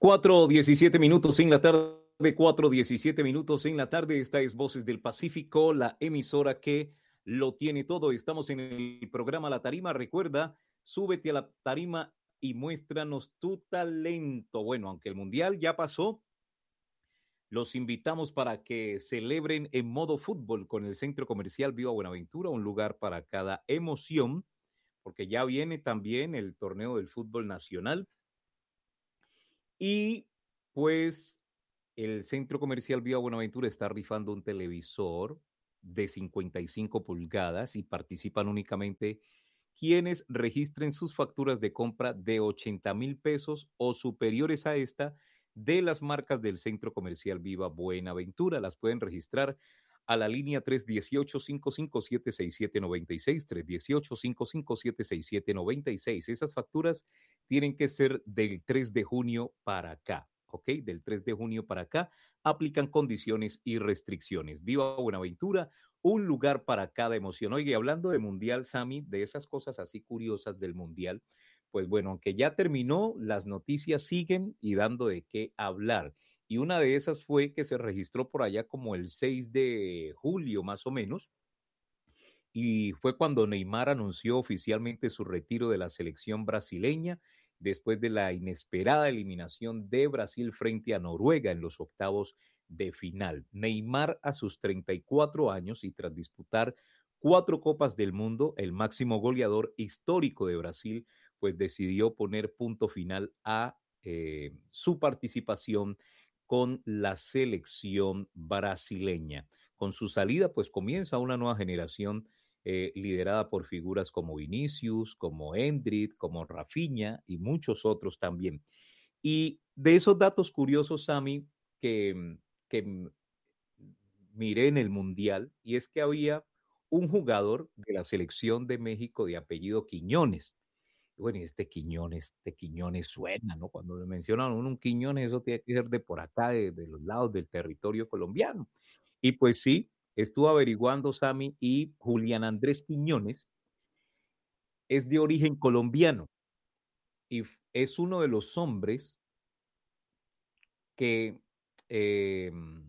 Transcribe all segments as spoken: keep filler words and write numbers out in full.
cuatro diecisiete minutos en la tarde, cuatro diecisiete minutos en la tarde. Esta es Voces del Pacífico, la emisora que lo tiene todo. Estamos en el programa La Tarima. Recuerda, súbete a la tarima y muéstranos tu talento. Bueno, aunque el Mundial ya pasó, los invitamos para que celebren en modo fútbol con el Centro Comercial Viva Buenaventura, un lugar para cada emoción, porque ya viene también el torneo del fútbol nacional. Y pues el Centro Comercial Vía Buenaventura está rifando un televisor de cincuenta y cinco pulgadas y participan únicamente quienes registren sus facturas de compra de ochenta mil pesos o superiores a esta de las marcas del Centro Comercial Viva Buenaventura. Las pueden registrar a la línea tres uno ocho, cinco cinco siete, seis siete nueve seis, tres uno ocho, cinco cinco siete, seis siete nueve seis. Esas facturas tienen que ser del tres de junio para acá, ¿ok? Del tres de junio para acá aplican condiciones y restricciones. Viva Buenaventura, un lugar para cada emoción. Oye, hablando de Mundial, Sammy, de esas cosas así curiosas del Mundial, pues bueno, aunque ya terminó, las noticias siguen y dando de qué hablar. Y una de esas fue que se registró por allá como el seis de julio, más o menos, y fue cuando Neymar anunció oficialmente su retiro de la selección brasileña después de la inesperada eliminación de Brasil frente a Noruega en los octavos de final. Neymar, a sus treinta y cuatro años y tras disputar cuatro Copas del Mundo, el máximo goleador histórico de Brasil, pues decidió poner punto final a eh, su participación con la selección brasileña. Con su salida, pues comienza una nueva generación eh, liderada por figuras como Vinicius, como Endrick, como Rafinha y muchos otros también. Y de esos datos curiosos, Sammy, que, que miré en el Mundial, y es que había un jugador de la selección de México de apellido Quiñones. Bueno, y este Quiñones, este Quiñones suena, ¿no? Cuando le mencionan a uno un Quiñones, eso tiene que ser de por acá, de, de los lados del territorio colombiano. Y pues sí, estuvo averiguando, Sammy, y Julián Andrés Quiñones es de origen colombiano y es uno de los hombres que, eh,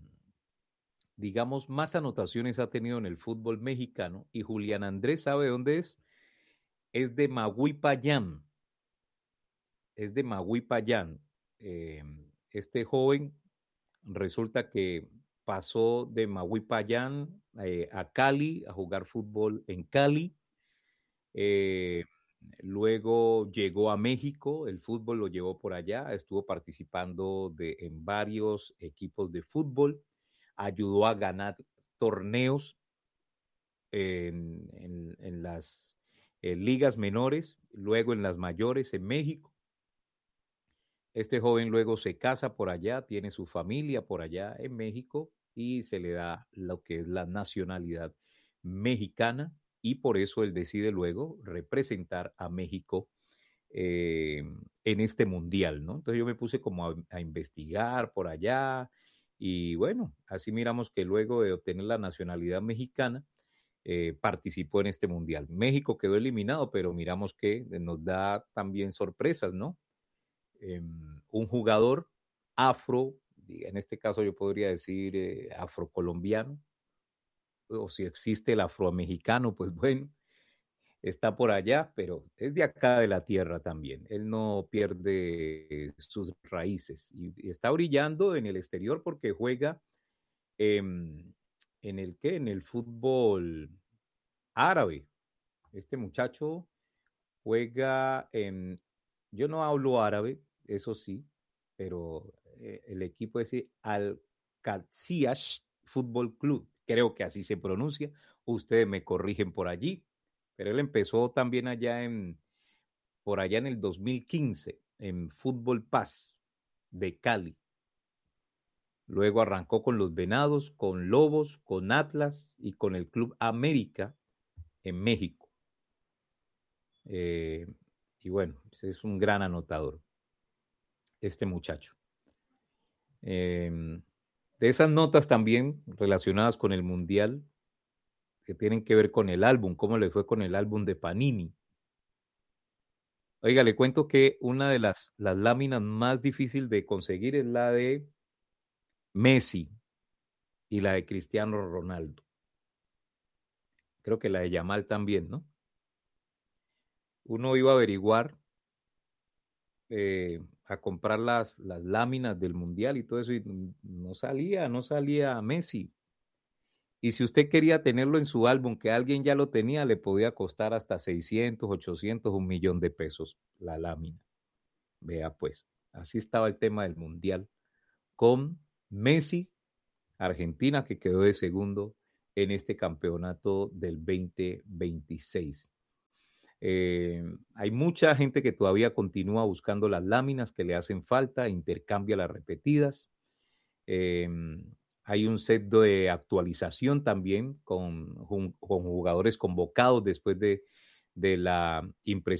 digamos, más anotaciones ha tenido en el fútbol mexicano. Y Julián Andrés, ¿sabe dónde es? Es de Maguipayán. Es de Maguipayán. Eh, este joven resulta que pasó de Maguipayán eh, a Cali a jugar fútbol en Cali. Eh, luego llegó a México, el fútbol lo llevó por allá, estuvo participando de, en varios equipos de fútbol, ayudó a ganar torneos en, en, en las eh, ligas menores, luego en las mayores en México. Este joven luego se casa por allá, tiene su familia por allá en México y se le da lo que es la nacionalidad mexicana y por eso él decide luego representar a México eh, en este mundial, ¿no? Entonces yo me puse como a, a investigar por allá y bueno, así miramos que luego de obtener la nacionalidad mexicana, eh, participó en este mundial. México quedó eliminado, pero miramos que nos da también sorpresas, ¿no? Eh, un jugador afro, en este caso yo podría decir eh, afrocolombiano, o si existe el afromexicano, pues bueno, está por allá, pero es de acá de la tierra también. Él no pierde sus raíces y, y está brillando en el exterior porque juega eh, en el que, en el fútbol árabe. Este muchacho juega en, yo no hablo árabe, eso sí, pero eh, el equipo es Al-Qatsiash Fútbol Club, creo que así se pronuncia, ustedes me corrigen por allí, pero él empezó también allá en, por allá en el dos mil quince, en Fútbol Paz de Cali. Luego arrancó con los Venados, con Lobos, con Atlas y con el Club América en México. Eh, y bueno, es un gran anotador, este muchacho. Eh, de esas notas también relacionadas con el Mundial, que tienen que ver con el álbum, cómo le fue con el álbum de Panini. Oiga, le cuento que una de las, las láminas más difíciles de conseguir es la de Messi y la de Cristiano Ronaldo. Creo que la de Yamal también, ¿no? Uno iba a averiguar, eh, a comprar las, las láminas del Mundial y todo eso, y no salía, no salía Messi. Y si usted quería tenerlo en su álbum, que alguien ya lo tenía, le podía costar hasta seiscientos, ochocientos, un millón de pesos la lámina. Vea pues, así estaba el tema del Mundial con Messi, Argentina, que quedó de segundo en este campeonato del veinte veintiséis. Eh, hay mucha gente que todavía continúa buscando las láminas que le hacen falta, intercambia las repetidas. Eh, hay un set de actualización también con, con jugadores convocados después de, de la impresión